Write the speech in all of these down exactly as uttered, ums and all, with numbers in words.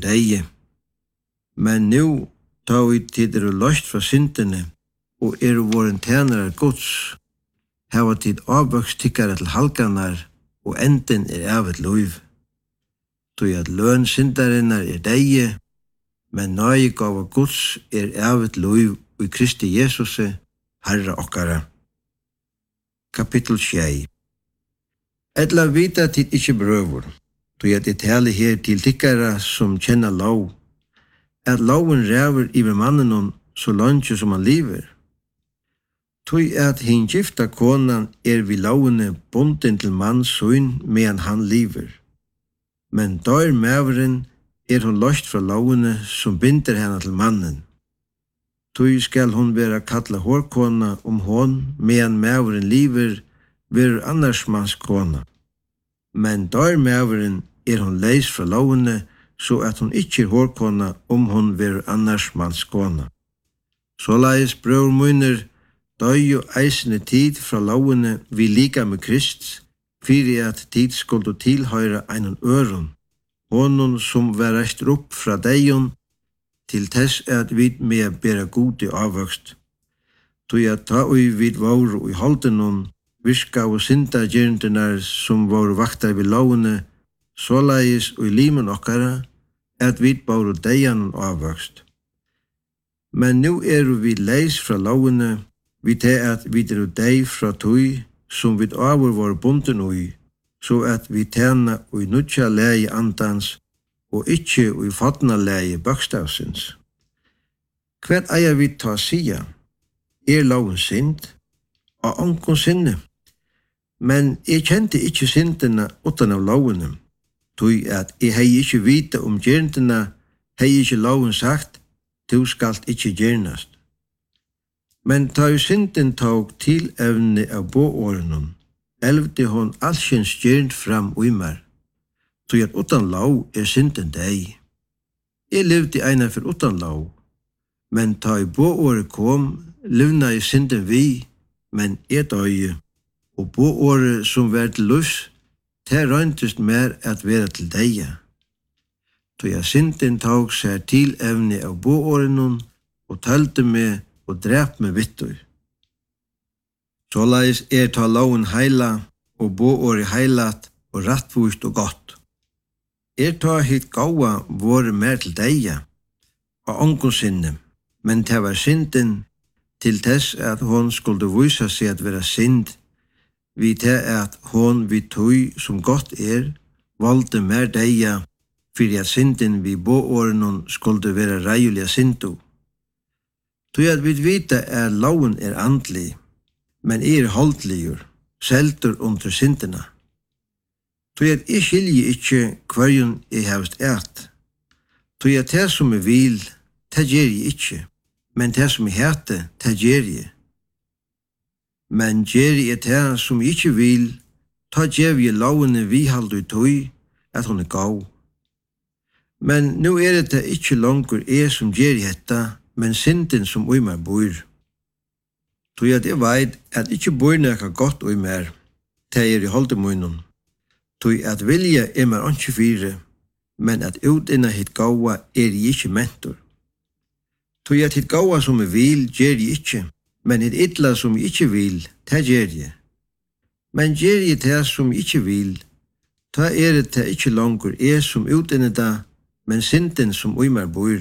deie. Men nu ta vi tid er løst fra syndene, og er våren tænare Guds, hava tid avvøkst tykkare til halkanar, og enden er evet luiv. Tui at løn syndarinnar er deie, men nøye gav av Guds er evet luiv i Kristi Jesuse, Herre okkara. Kapitel sju. Etla vita tid ikkje brøvur, tui at det tale her til tykkara som kjenner lov, at loven ræver iver mannen så langt som han lever. Tui at hin gifta konan er vi lovene bunden til manns søyn medan han lever. Men dør mæveren er hun løst fra lovene som binder henne til mannen. Tui skal hun være kalla hårkona om hon medan mæveren lever ver annars manns kona. Men dør mæveren er hun leis fra lovene så at hun ikke er hårkona om hun ver annars manns kona. Såleis brøver munner døy og eisende tid fra lovene vi lika med Krist, fyrir at tid skulle tilhøyre einen øron, honom som var reist opp fra deion, til tess at vi med bera gode avvøkst. Tui at ta ui vid våre ui holdenon, virka og synda gjerndene som våre vaktar vi lovene, såleis ui limen okkara, at vi våre deian avvøkst. Men nu er vi leis fra lovene, vi te at vi er dei fra tui, som vi avur var bunden ui, så at vi tjena ui nutja leie andans, og ikkje ui fatna leie bøkstavsins. Hver eier vi ta sia? Er loven synd? Og onkon sinne? Men jeg kjente ikkje syndene utan av lovene, tui at jeg hei ikkje vita om gjerndene, hei ikkje loven sagt, du skalt ikkje gjernast. Men ta jo synden tog til evne av båårenon, elvde hon allsjens gjernd fram ui mer, tui at utan lov er synden deg. Jeg levde eina for utan lov, men ta i bååret kom, livna i synden vi, men et øye, og bååret som var til lus, det røyntest mer at være til deg. Tui at synden tog seg til evne av båårenon, og talte med og drep med vittur. Såleis er ta loven heila, og bååret heilat, og rattvust og godt. Er ta hitt gaua våre mer til deia, og onkon sinne, men det var synden til tess at hon skulle vysa seg at vera synd, vi til at hon vi tøy som godt er, valde mer deia, fyrir at synden vi båårenon skulle vera reiuliga syndu. Tui at vi vita at loven er andlig, men er holdligur, seltur under syndina. Tui at jeg skilji ikkje hverjun jeg hevst ert. Tui at det som jeg vil, det gjer jeg ikkje, men det som jeg hete, det gjer jeg. Men gjer jeg det som jeg ikkje vil, ta gjev jeg lovene vi haldu tui, at hon er gau. Men nu er det ikkje langur jeg som gjer jeg hetta, men synden som ui mer bor. Tui at jeg veit at ikkje bor nekka godt ui mer, det er i holdemunnen. Tui at vilja er mer anki fire, men at utinna hitt gaua er jeg ikkje mentor. Tui at hitt gaua som jeg vil, gjer jeg ikkje, men hitt illa som jeg ikkje vil, det gjer jeg. Men gjer jeg det som jeg ikkje vil, ta er det ikkje langur er som utinna da, men synden som ui mer bor.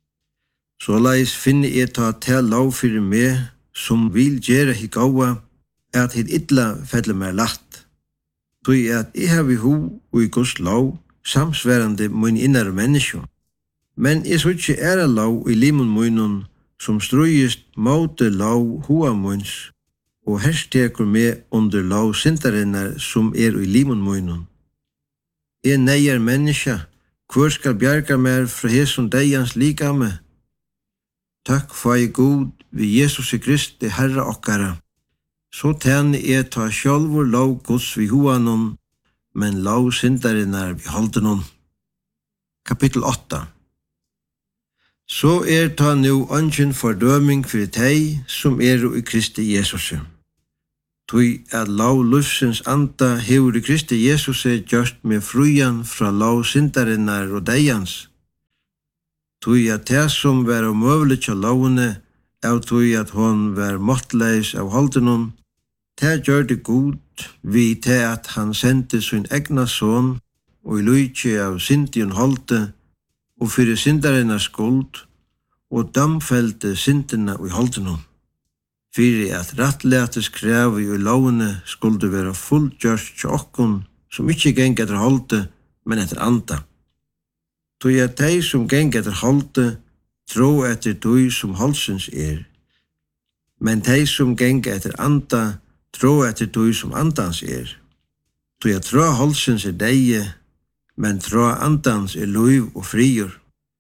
Såleis finner jeg ta til lov fyrir meg, som vil gjøre hitt gaua, at hitt illa feller meg latt. Tui at jeg har vi ho og i Guds lov, samsværande mun innare menneskje. Men jeg så ikke æra lov i limun munnen, som strøyest måte lov hoa munns, og herstekur meg under lov syndarinnar som er i limun munnen. Jeg neier menneske, hvor skal bjarga mer fra hesson deians likame? Takk for jeg god ved Jesus Kristi Herre okkara. Så tjene jeg ta sjálvur lov Guds vi hoanon, men lov syndarinnar vi holdenon. Kapittel åtta. Så er ta nu ønsken fordøming for teg som er i Kristi Jesus. Tui at lov lufsens anda hevur i Kristi Jesus gjørst med frujan fra lov syndarinnar og deians. Tui at det som var omøvelig til lovene, av tui at hon var måttleis av holdenon, det gjør det god vi til at han sendte sin egna son, og i lykje av sindion holde, og fyrir sindarinnas skuld, og damfelte sindina i holdenon. Fyrir at rattleates krevi i lovene skulle være fullgjørst til okkon, som ikkje geng etter holde, men etter anda. Tui at dei som geng etter holde, tro etter tui som holdsens er. Men dei som geng etter anda, tro etter tui som andans er. Tui at tro holdsens er deie, men tro andans er luiv og friur.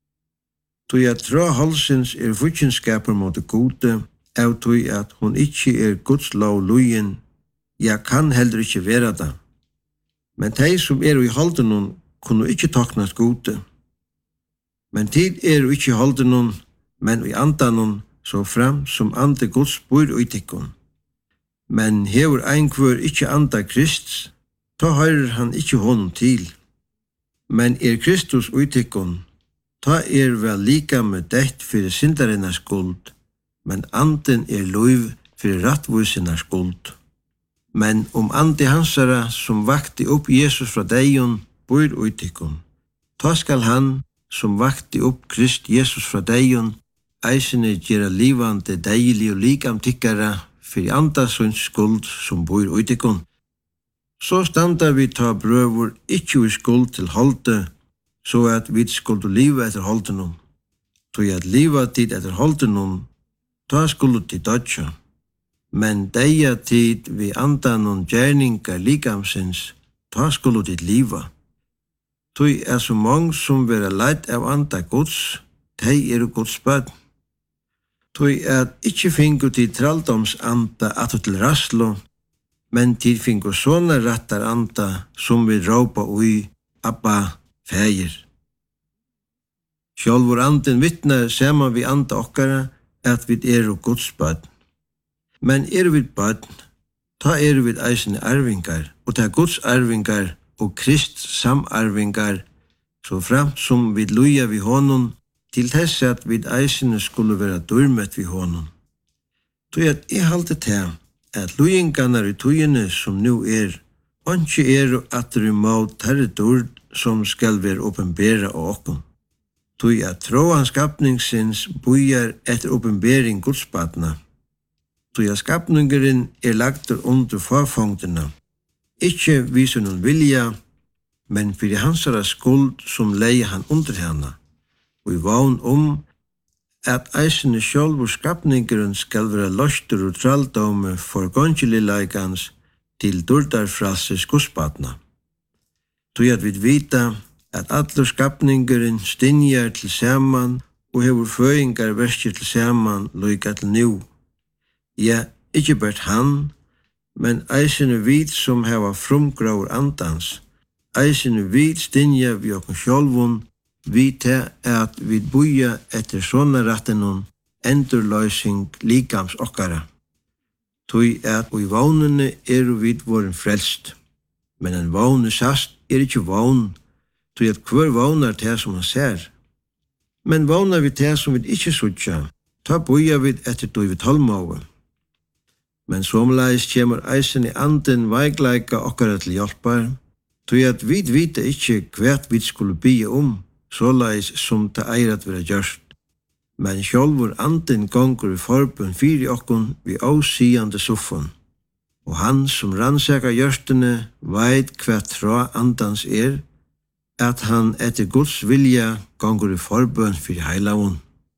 Tui at tro holdsens er futjenskaper mot det gode, av tui at hon ikkje er Guds lov luien, ja kan heller ikkje vera det. Men dei som er i holdenon kunne ikkje taknast gode. Men tid er ikkje i holdenon, men i andanon, så fram som ande Guds bor utikkon. Men hever einkvør ikkje anda Krist, ta høyrer han ikkje honom til. Men er Kristus utikkon, ta er vel lika med dett fyrir syndarinnas skuld, men anden er loiv fyrir rattvusinnas skuld. Men om ande hansara som vakti upp Jesus fra deion bor utikkon, ta skal han som vakti upp Krist Jesus fra deion, eisene gjera livande deilig og likam tykkara fyrir andasons skuld som bor utikkon. Så standa vi ta brøvur ikkje i skuld til holde, så at vi skuldu liva etter holdenon. Tog at liva tid etter holdenon, ta skuldu tid dodja. Men deia tid vi andanon gjerninga likamsins, ta skuldu tid liva. Tog er så mange som vera leit av anda Guds, tei er Guds bønn. Tog at ikkje fingu til traldoms anda at til raslo, men til fingu sånne rattar anda som vi råpa ui, Abba, Fægir. Sjálvur anden vittnar saman vi anda okkara at vi er Guds bønn. Men er vi bønn, ta er vi eisne arvingar, og ta Guds arvingar og Krist samarvingar, så fram som vi luja vi honom, til þess at vi eisne skulle vera durmet vi honom. Tog at jeg halte til at lujingarna i tugene som nu er, ikke er at det er mål terre dord som skal være åpenbæra av okkom. Tog at troan skapningsins bojar etter åpenbæring gudsbatna. Tog at skapningeren er lagt under forfongtena, ikke viser noen vilja, men fyrir hansara skuld som leie han under hana, og i vagn om at eisene sjálfur skapningeren skal være løstur og traldome for gongelileikans til durdarfralses gudsbatna. Tog at vi vita at allur skapningeren stinjar til saman og hefur føingar verskir til saman loika til nu. Ja, ikkje bært han, men eisene vit som heva frumgraur andans, eisene vit stinja vi okkur sjálfun, vi til at vi boja etter sånne rattenon endurløysing likams okkara. Tui at og i vagnene er vi vorin frelst. Men en vagn sast er ikkje vagn, tui at hver vagnar til som han ser. Men vagnar vi til som vi ikkje sutja, ta boja vi etter tui vi tolmave. Men somleis kjemur eisen i anden veikleika okkara til hjelpar, tui at vi vita ikkje hvert vi skulle bygge om, såleis som det eier at vera gjørst. Men sjálfur anden gongur i forbund fyri okkon vi åsiande suffon. Og han som rannsaka gjørstene veit hva tra andans er, at han etter Guds vilja gongur i forbund fyri heilavun.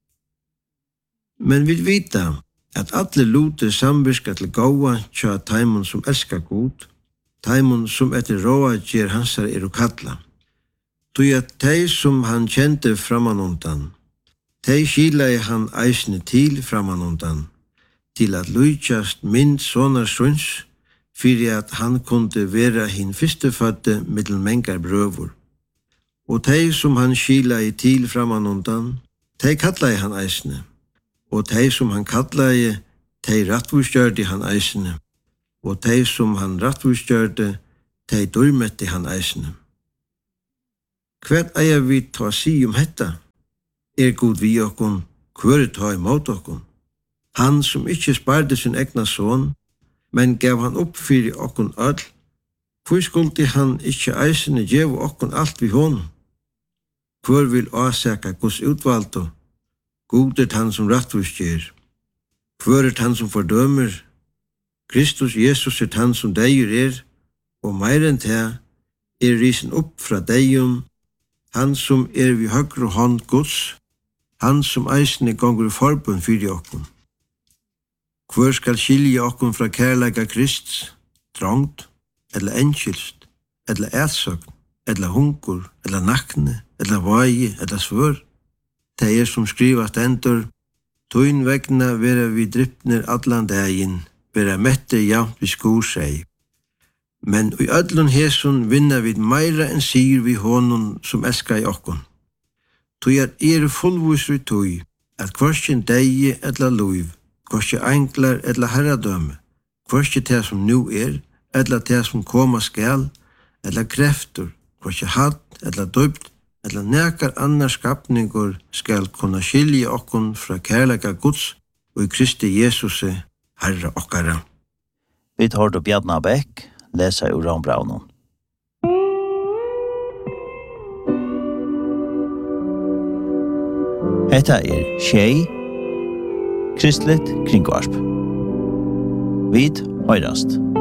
Men vi vita at alle lute samvirka til gåa tja taimon som elskar god, taimon som etter råa gjer hansar er og kalla. Tui at tei som han kjente framanundan, tei skilai han eisne til framanundan, til at lujtjast mynd sonar suns, fyrir at han kunde vera hin fyrstefødde mittel mengar brøvur. Og tei som han skilai til framanundan, tei kallai han eisne, og tei som han kallai, tei rattvustgjørdi han eisne, og tei som han rattvustgjørdi, tei durmetti han eisne. Hva eier vi ta si om hetta? er god vi okkon, hver ta imot okkon. Han som ikkje sparte sin egna son, men gav han opp fyrir okkon öll, hvor skuldi han ikkje eisene gjev okkon alt vi honom? Hvor vil åsaka Guds utvalgto? God er han som rattvis gjer. Hvor er han som fordømer? Kristus Jesus er han som deir er, og meir enn te er risen opp fra deium, han som er vi høgre hånd Guds, han som eisene gonger forbund fyrir okkon. Hvor skal skilja okkon fra kærleika Krist, trångt, eller enkilst, eller ætsøgn, eller hungur, eller nakne, eller vagi, eller svør? Det er som skrivat endur, tøyn vegna vera vi drypner allan daginn, vera mette jamt vi skur seg. Men i öllun hesun vinna vi meira enn sigur vi honum som elskar i okkon. Tøy er er fullvusri tøy, at kvarsin degi eller luiv, kvarsin enklar eller herradøme, kvarsin det som nu er, eller det som koma skal, eller kreftur, kvarsin hatt eller døpt, eller nekar annar skapningur skal kunna skilja okkon fra kærleika Guds og i Kristi Jesuse, Herre okkara. Vi tar då Bjarna Bæk, lesa ur Rambraunen. Hetta er Tjei, Kristlet kringvarp. Vid høyrast.